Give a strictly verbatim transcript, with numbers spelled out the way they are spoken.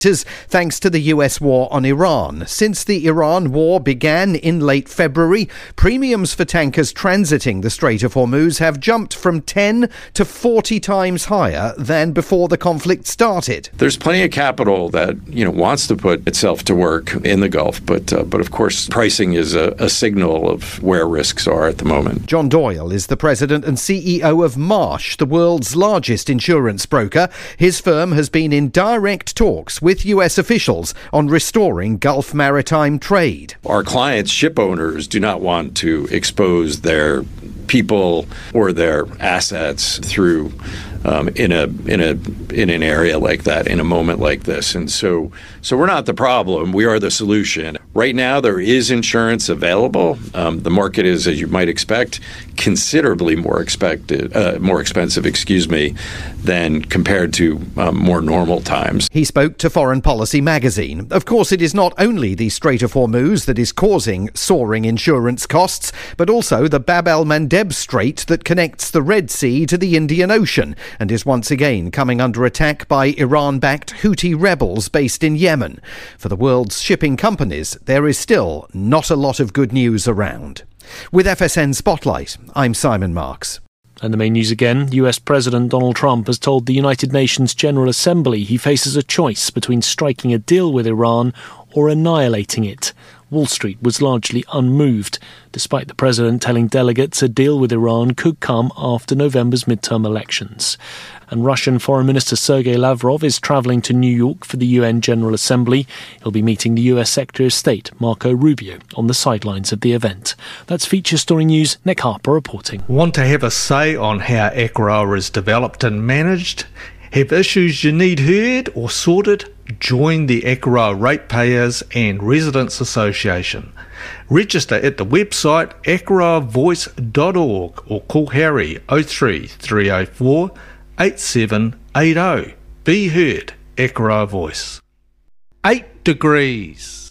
thanks to the U S war on Iran. Since the Iran war began in late February, premiums for tankers transiting the Strait of Hormuz have jumped from ten to forty times higher than before the conflict started. There's plenty of capital that, you know, wants to put itself to work in the Gulf, but uh, but of course pricing is a, a signal of where risks are at the moment. John Doyle is the president and C E O of Marsh, the world's largest insurance broker. His firm has been in direct talks with with U S officials on restoring Gulf maritime trade. Our clients, ship owners, do not want to expose their people or their assets through um, in a in a in an area like that, in a moment like this. And so so we're not the problem, we are the solution. Right now there is insurance available. Um, the market is, as you might expect, considerably more expected uh, more expensive, excuse me, than compared to um, more normal times. He spoke to Foreign Policy magazine. Of course, it is not only the Strait of Hormuz that is causing soaring insurance costs, but also the Bab el-Mandeb Strait that connects the Red Sea to the Indian Ocean and is once again coming under attack by Iran-backed Houthi rebels based in Yemen. For the world's shipping companies, there is still not a lot of good news around. With F S N Spotlight, I'm Simon Marks. And the main news again, U S President Donald Trump has told the United Nations General Assembly he faces a choice between striking a deal with Iran or annihilating it. Wall Street was largely unmoved, despite the president telling delegates a deal with Iran could come after November's midterm elections. And Russian Foreign Minister Sergei Lavrov is travelling to New York for the U N General Assembly. He'll be meeting the U S Secretary of State, Marco Rubio, on the sidelines of the event. That's Feature Story News. Nick Harper reporting. Want to have a say on how Equerra is developed and managed? Have issues you need heard or sorted? Join the Equerra Ratepayers and Residents Association. Register at the website equerra voice dot org or call Harry oh three three oh four eight seven eight oh. Be heard, Equerra Voice. Eight degrees.